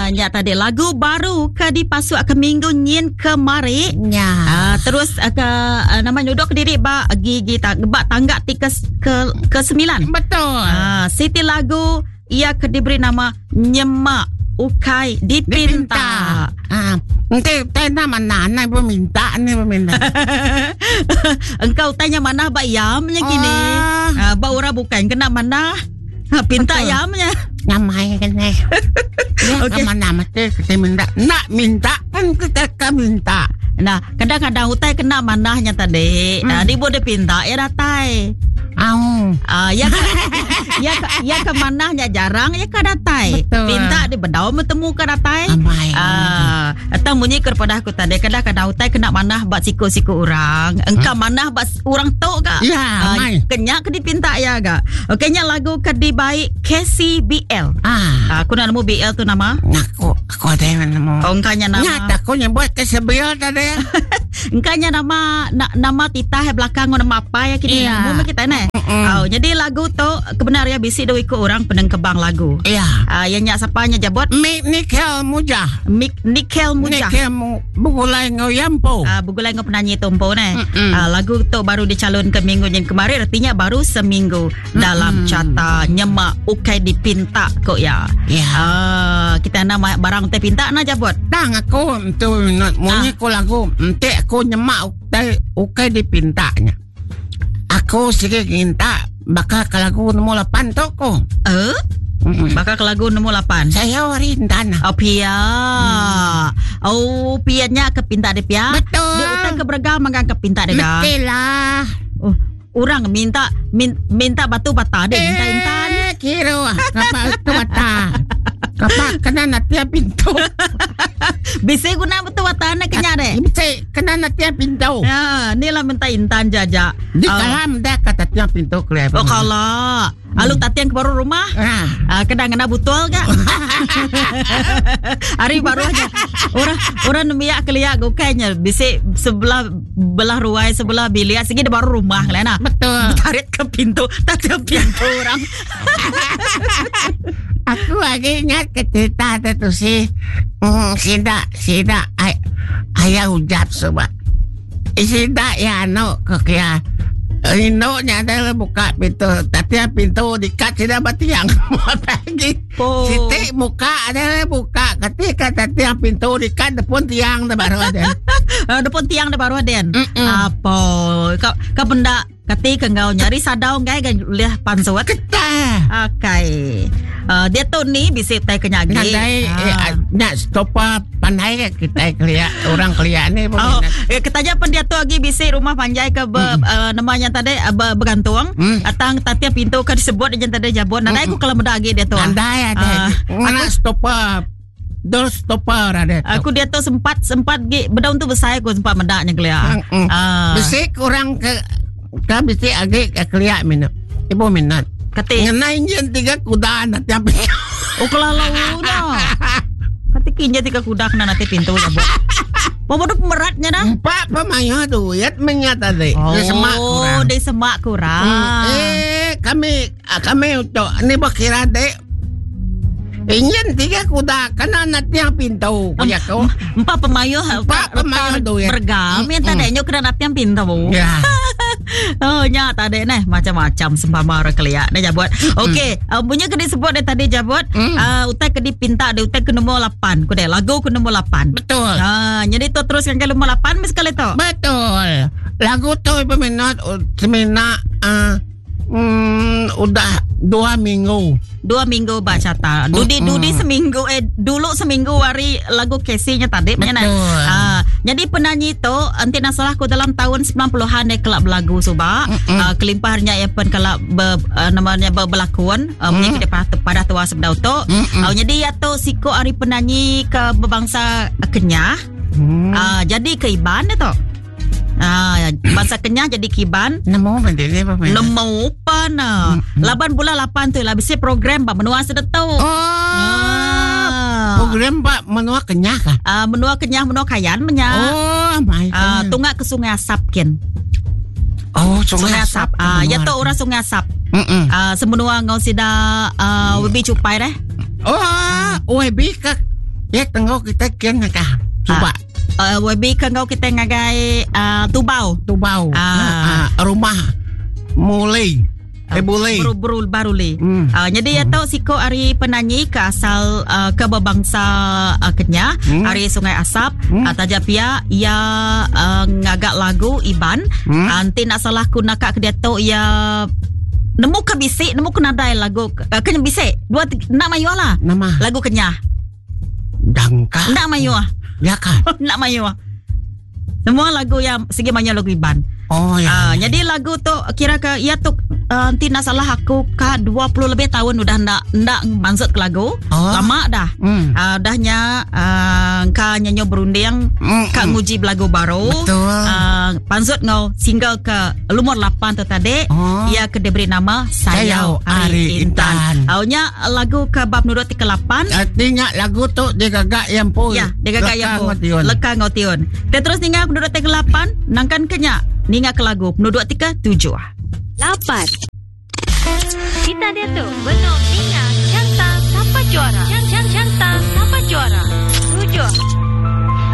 nya tadi lagu baru ke dipasuk ke minggu nyin kemari. Ya. Terus ke nama nyodok ke diri ba gigi tak gebak tangga ke 9. Betul. Siti lagu ia ke diberi nama Nyemak Ukai Dipinta. Nanti tanya mana peminta ni peminta. Engkau tanya mana ba yamnya gini. Ba ora bukan kena mana. Pinta yamnya. Nyamai kan ni. Ya mana mesti kita minta. Nak minta kan kita minta. Nah, kadang-kadang utai kena manahnya tadi. Di boleh pinta ya datai. Ya ke manahnya jarang ya ke datai. Pinta di bedau bertemu ke datai. Atau bunyi kepada aku tadi kadang-kadang utai kena manah bak siku-siku orang. Engkau manah bak orang tu ke? Ya, kenyak ke dipinta ya ke? Okeynya lagu ke di baik KCBL. Aku nak nemu BL tu nama? Aku ada yang nemu. Engkanya nama? Nyata aku nyebut KCBL tadi. Engkanya nama titah belakang nama apa ya kini? Nama kita ni. Jadi lagu tu kebenaran bisi do ikut orang penengkebang lagu. Yang nyak sapanya jabot Nikel Mujah. Nikel Mujah. Bugulai ngoyampo. Bugulai ngo penyanyi tumpo ni. Lagu tu baru dicalon ke minggu yang kemarin, artinya baru seminggu dalam carta Nyemak Ukai Dipinta kok ya. Kita nama barang teh pinta na jabot. Tang aku tu munyi ko lagu ente aku nyemak ukai dipintanya. Aku sikit minta bakal ke lagu nombor 8 tu ko. Bakal ke lagu nombor 8. Saya warintana. Pia. Pianya ke pinta dia pia. Betul. Dia utai ke beragam makan ke pinta dia. Betul lah. Orang minta batu bata dia minta intan. Kira batu bata. Kapak kena natia pintu. Bisa guna betul bata nak kenya deh. Bisa kena natia pintu. Ni lah minta intan jaja. Di dalam dah kata natia pintu keluar. Kalau alu tatian ke baru rumah. Kadang kena butul ke? Hari baru aja. Orang miak keliak gokainya. Bisa belah ruai sebelah bilik. Segi baru rumah lena. Betul. Tarik ke pintu, tatian pintu orang. Aku lagi ingat ke cerita tu si Sida ayah ujap sebab Sida ya no kekia Ino nya adalah buka pintu tapi pintu dikat Sida batiang lagi Siti muka adalah buka ketika tadi pintu dikat depan tiang baru ada depan tiang baru ada apa kau benda ketika kau nyari sadau ngai lihat pansuat kita dia tu ni bisa tay kenyagi nak stopa pandai kita kelihat orang kelihat ni kita aja pun dia tu lagi bisa rumah panjai ke namanya tadi bergantung atang tatia pintu ke disebut aja tadi jabon nadai aku kalau benda lagi dia tu andai ada nak stopa dos stopper ada. Aku dia tu sempat berdaun tu besar aku sempat mendaknya kelihat. Bisik orang ke bisik agak kelihat minat. Ibu minat. Kati ngenai jen 3 kuda nanti apa? Kalau dah. Kati kinja 3 kuda kena nanti pintu ya bu. Mau bodoh pemeratnya dah. 4 pemayo duit menyata deh. Di semak kurang. Kami untuk ni berkira deh. Ingin 3 kuda kena nanti yang pintu. 4 pemayo duit. Bergam yang tadi nyo kena nanti yang pintu. Ya. Nya tadi macam-macam sembama orang keliak dah jabot. Okey, punya kena sebut dia tadi jabot. Utai kena pinta dia utai ke nombor 8. Ku deh lagu ke nombor 8. Betul. Jadi tu teruskan ke nombor 8 mes kali tu. Betul. Lagu tu peminat semina udah 2 minggu. 2 minggu baca ta. Dudi seminggu dulu seminggu hari lagu Casey-nya tadi macam mana. Jadi penyanyi tu anti nasalah ku dalam tahun 90-an dia kelab lagu suba. Kelimpahannya ya pen kelab namanya berlakon punya kita pada tua sebdau tu. Jadi ya tu siko hari penyanyi ke berbangsa Kenyah. Jadi keiban dia tu. Bahasa Kenyah jadi kiban. Nemu apa na. 8 bulan 8 tu lah bisa program Pak Menua sudah tahu. Program Pak Menua Kenyah kah? Menua Kenyah Menua Kayan menya. Tunggak ke Sungai Asap kin. Sungai Asap. Ya tu orang Sungai Asap. Semenua ngau sida webi cupai deh. Webi ke Ya tengok kita kian nakah. Coba. Webi kengau kita ngagai tubau. Rumah mulai. Boleh. Baru le. Jadi ya tahu siko ari penyanyi ke asal ke bangsa Kenyah, ari Sungai Asap, tajapia ia ngagak lagu Iban. Anti nak salah ku nak ke dia tahu ia nemu ke bisik, nemu ke nadai lagu Kenyah bisik. Dua nak mayu lah. Nama lagu Kenyah. Dangka. Nak mayu ah. Ya kan? Nak mayu ah. Semua lagu yang segi banyak lagu Iban. Oh ya. Jadi lagu tu kira ke ia tu nanti nak salah aku ke 20 lebih tahun udah ndak mansut ke lagu. Lama dah. Dahnya ka nyanyo berunding ka nguji lagu baru. Betul. Pansut ngau single ke lumur 8 tu tadi. Ia ke diberi nama Sayau Ari Intan. Aunya lagu ke bab nurut ke 8. Artinya lagu tu dia gagak yang pun. Ya, dia gagak yang pun. Leka ngotion. Kita terus tinggal nurut ke 8 nangkan Kenya. Ninga ke lagu Penuduk 3 7 8 Kita dia tu Benung Ninga